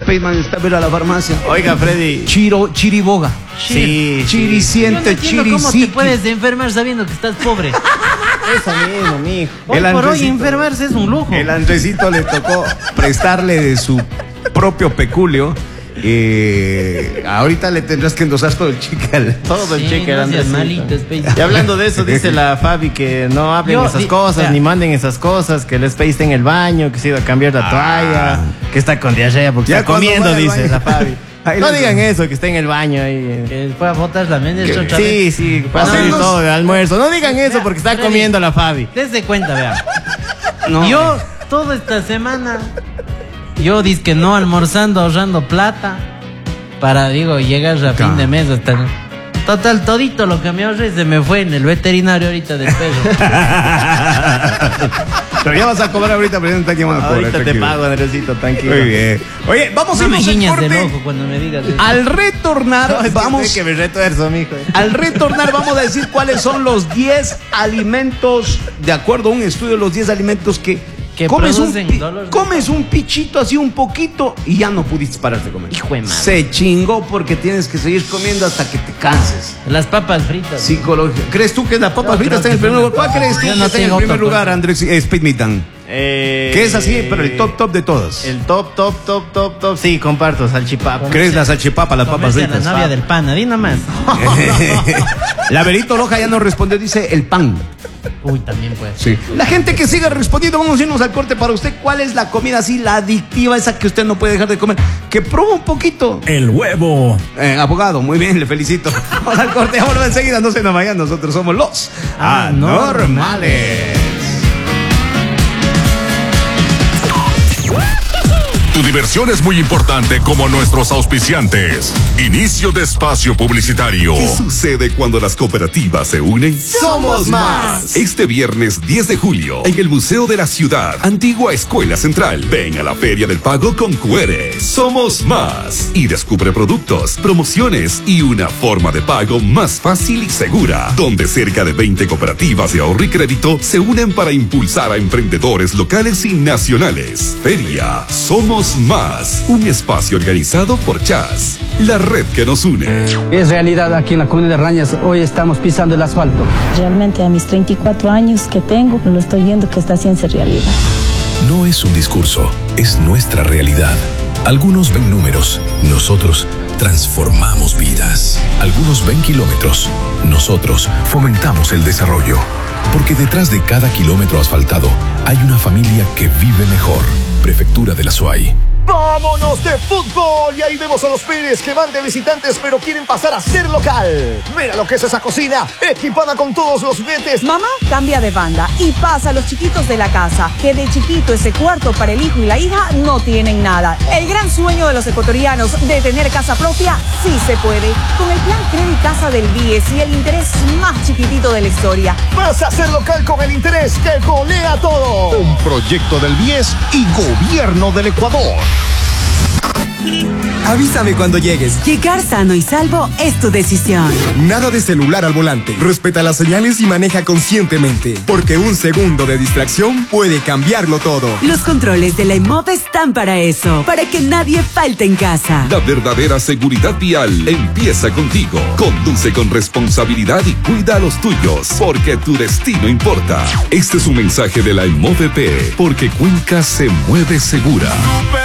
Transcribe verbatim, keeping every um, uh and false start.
Spaceman está a ir a la farmacia. Oiga, Freddy. Chiro, chiriboga. Sí, chiriciente, chiriciente. ¿Cómo te puedes enfermar sabiendo que estás pobre? Eso mismo, mijo. Hoy por hoy enfermarse es un lujo. El Andresito le tocó prestarle de su propio peculio. Eh, ahorita le tendrás que endosar todo el chicle. Todo el sí, chicle, no Andrés. Malito, y hablando de eso, dice la Fabi que no hablen Yo, esas di, cosas, ya. ni manden esas cosas, que el Space está en el baño, que se iba a cambiar la ah. toalla, que está con diarrea porque ya está comiendo, dice la Fabi. Ahí no digan eso, que está en el baño ahí. Que fue a botar la mente. Sí, sí, para no, hacer no, todo el almuerzo. No digan eso porque está Freddy, comiendo la Fabi. Desde cuenta, vean. No, yo, toda esta semana, yo dizque no almorzando, ahorrando plata, para, digo, llegar a fin de mes hasta... Total, todito lo que me ahorré se me fue en el veterinario ahorita del perro. Pero ya vas a cobrar ahorita, pero no está quemando. Ahorita pobre, te pago, Andresito, tranquilo. Muy bien. Oye, vamos no a irnos me guiñas al corte. del ojo cuando me digas eso. Al retornar, no, es vamos... Que me retuerzo, mijo. Al retornar vamos a decir cuáles son los diez alimentos, de acuerdo a un estudio, los diez alimentos que... Que comes un, comes un pichito así un poquito y ya no pudiste parar de comer. Hijo de madre. Se chingó porque tienes que seguir comiendo hasta que te canses. Las papas fritas. Psicología. ¿Crees tú que las papas fritas están en el primer lugar? ¿Cuál crees tú que está en el primer lugar, Andrés eh, Speedmitan? Eh, que es así, pero el top top de todas. El top, top, top, top, top. Sí, comparto, salchipapa. ¿Crees la salchipapa, las papas fritas? La novia del pan, di nada más. La Verito Loja ya nos respondió, dice el pan. Uy, también puede. Sí. La gente que siga respondiendo, vamos a irnos al corte. Para usted, ¿cuál es la comida así, la adictiva, esa que usted no puede dejar de comer? Que prueba un poquito. El huevo. Eh, abogado, muy bien, le felicito. Vamos al corte, vamos enseguida, no se nos vayan, nosotros somos los Anormales. Tu diversión es muy importante como nuestros auspiciantes. Inicio de espacio publicitario. ¿Qué sucede cuando las cooperativas se unen? ¡Somos más! Este viernes diez de julio, en el Museo de la Ciudad, Antigua Escuela Central. Ven a la Feria del Pago con Q R. Somos más. Y descubre productos, promociones y una forma de pago más fácil y segura. Donde cerca de veinte cooperativas de ahorro y crédito se unen para impulsar a emprendedores locales y nacionales. Feria Somos Más, un espacio organizado por Chas, la red que nos une. Es realidad aquí en la comunidad de Rañas, hoy estamos pisando el asfalto. Realmente a mis treinta y cuatro años que tengo, lo estoy viendo que está haciendo realidad. No es un discurso, es nuestra realidad. Algunos ven números, nosotros transformamos vidas. Algunos ven kilómetros, nosotros fomentamos el desarrollo. Porque detrás de cada kilómetro asfaltado hay una familia que vive mejor. Prefectura de la Suay. ¡Vámonos de fútbol! Y ahí vemos a los Pérez que van de visitantes pero quieren pasar a ser local. Mira lo que es esa cocina, equipada con todos los juguetes. Mamá cambia de banda y pasa a los chiquitos de la casa, que de chiquito ese cuarto para el hijo y la hija no tienen nada. El gran sueño de los ecuatorianos de tener casa propia sí se puede. Con el plan Credit Casa del B I E S y el interés más chiquitito de la historia. Vas a ser local con el interés que golea todo. Un proyecto del B I E S y Gobierno del Ecuador. Avísame cuando llegues. Llegar sano y salvo es tu decisión. Nada de celular al volante. Respeta las señales y maneja conscientemente. Porque un segundo de distracción puede cambiarlo todo. Los controles de la EMOV están para eso. Para que nadie falte en casa. La verdadera seguridad vial empieza contigo. Conduce con responsabilidad y cuida a los tuyos. Porque tu destino importa. Este es un mensaje de la EMOVP. Porque Cuenca se mueve segura.